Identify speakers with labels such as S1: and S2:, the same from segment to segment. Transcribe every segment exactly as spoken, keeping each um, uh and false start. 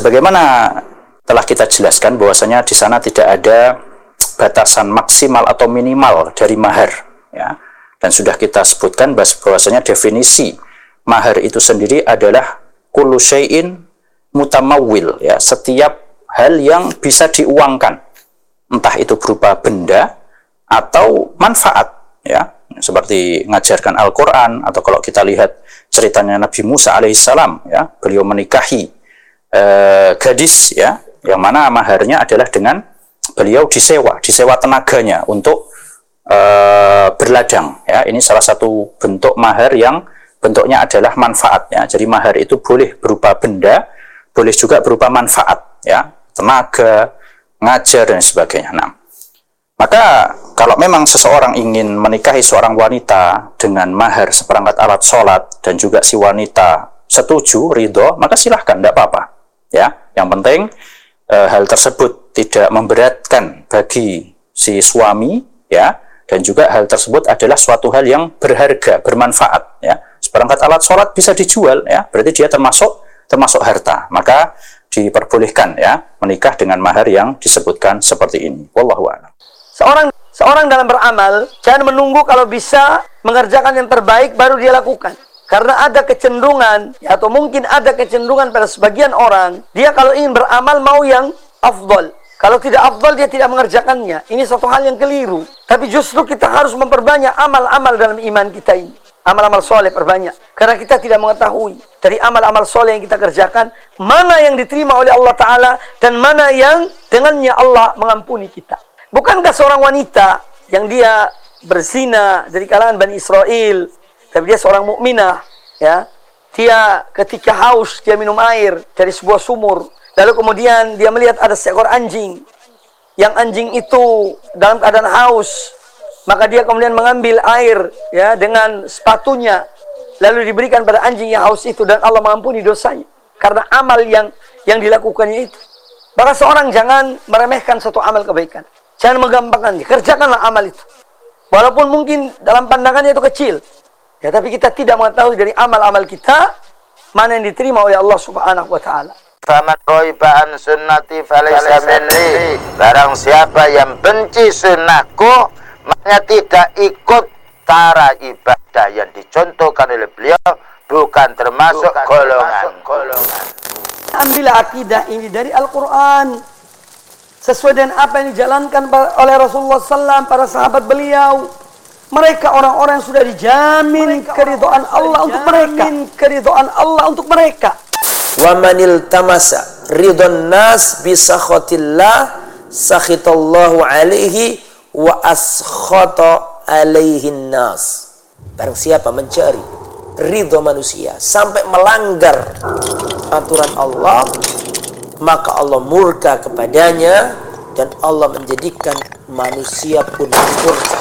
S1: sebagaimana telah kita jelaskan bahwasanya di sana tidak ada batasan maksimal atau minimal dari mahar, ya. Dan sudah kita sebutkan bahwasanya definisi mahar itu sendiri adalah kullu syai'in mutamawwil, ya, setiap hal yang bisa diuangkan, entah itu berupa benda atau manfaat, ya, seperti mengajarkan Al-Quran, atau kalau kita lihat ceritanya Nabi Musa alaihissalam, ya, beliau menikahi eh, gadis, ya, yang mana maharnya adalah dengan beliau disewa, disewa tenaganya untuk Uh, berladang, ya. Ini salah satu bentuk mahar yang bentuknya adalah manfaat, ya. Jadi mahar itu boleh berupa benda, boleh juga berupa manfaat, ya, tenaga, ngajar dan sebagainya. Nah, maka kalau memang seseorang ingin menikahi seorang wanita dengan mahar seperangkat alat sholat dan juga si wanita setuju, ridho, maka silahkan, tidak apa-apa, ya. Yang penting uh, hal tersebut tidak memberatkan bagi si suami, ya. Dan juga hal tersebut adalah suatu hal yang berharga, bermanfaat, ya. Seperangkat alat sholat bisa dijual, ya, berarti dia termasuk termasuk harta. Maka diperbolehkan, ya, menikah dengan mahar yang disebutkan seperti ini. Wallahu a'lam.
S2: Seorang seorang dalam beramal jangan menunggu kalau bisa mengerjakan yang terbaik baru dia lakukan. Karena ada kecenderungan, ya, atau mungkin ada kecenderungan pada sebagian orang, dia kalau ingin beramal mau yang afdal. Kalau tidak afdal, dia tidak mengerjakannya. Ini suatu hal yang keliru. Tapi justru kita harus memperbanyak amal-amal dalam iman kita ini. Amal-amal soleh perbanyak. Karena kita tidak mengetahui dari amal-amal soleh yang kita kerjakan, mana yang diterima oleh Allah Ta'ala, dan mana yang dengannya Allah mengampuni kita. Bukankah seorang wanita yang dia berzina dari kalangan Bani Israel, tapi dia seorang mukminah, ya, dia ketika haus, dia minum air dari sebuah sumur. Lalu kemudian dia melihat ada seekor anjing. Yang anjing itu dalam keadaan haus. Maka dia kemudian mengambil air, ya, dengan sepatunya. Lalu diberikan pada anjing yang haus itu. Dan Allah mengampuni dosanya. Karena amal yang yang dilakukannya itu. Maka seorang jangan meremehkan suatu amal kebaikan. Jangan menggampangkannya. Kerjakanlah amal itu. Walaupun mungkin dalam pandangannya itu kecil. Ya, tapi kita tidak mengetahui dari amal-amal kita mana yang diterima oleh Allah Subhanahu wa Ta'ala.
S3: Faman roiba'an sunnati falaysa minni. Barang siapa yang benci sunnahku, maknanya tidak ikut cara ibadah yang dicontohkan oleh beliau, bukan termasuk bukan golongan. Termasuk golongan.
S2: Ambillah akidah ini dari Al-Quran, sesuai dengan apa yang dijalankan oleh Rasulullah sallallahu alaihi wasallam, para sahabat beliau. Mereka orang-orang yang sudah dijamin keridhaan Allah untuk mereka. Keridhaan Allah untuk mereka.
S4: Wa manil tamasa ridon nas bisakhatillah sakhitallahu alaihi wa askhata alaihin nas. Barang siapa mencari ridho manusia sampai melanggar aturan Allah, maka Allah murka kepadanya dan Allah menjadikan manusia pun murka.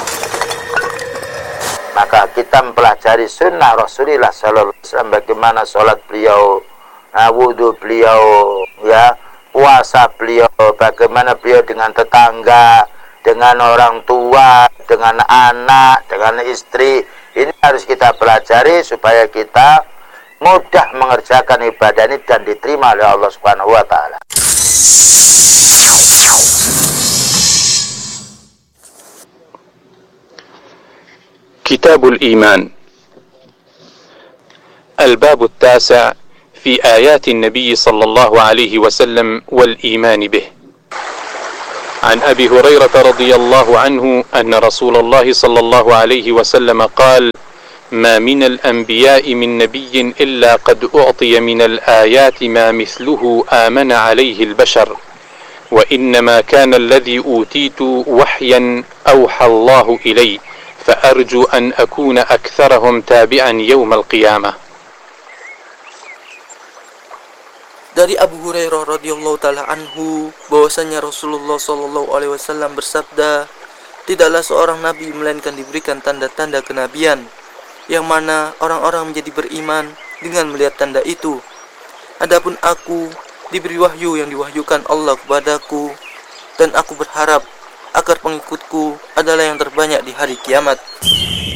S3: Maka kita mempelajari sunnah Rasulullah sallallahu alaihi wasallam, bagaimana sholat beliau, nah, wudhu beliau, ya, puasa beliau, bagaimana beliau dengan tetangga, dengan orang tua, dengan anak, dengan istri. Ini harus kita pelajari supaya kita mudah mengerjakan ibadah ini dan diterima oleh Allah Subhanahu wa Ta'ala.
S5: Kitabul Iman, Al-Bab At-Tasi' في آيات النبي صلى الله عليه وسلم والإيمان به. عن أبي هريرة رضي الله عنه أن رسول الله صلى الله عليه وسلم قال: ما من الأنبياء من نبي إلا قد أعطي من الآيات ما مثله آمن عليه البشر، وإنما كان الذي أوتيت وحيا أوحى الله إلي، فأرجو أن أكون أكثرهم تابعا يوم القيامة.
S6: Dari Abu Hurairah radhiyallahu taala anhu bahwasanya Rasulullah sallallahu alaihi wasallam bersabda, tidaklah seorang nabi melainkan diberikan tanda-tanda kenabian, yang mana orang-orang menjadi beriman dengan melihat tanda itu. Adapun aku diberi wahyu yang diwahyukan Allah kepadaku, dan aku berharap agar pengikutku adalah yang terbanyak di hari kiamat.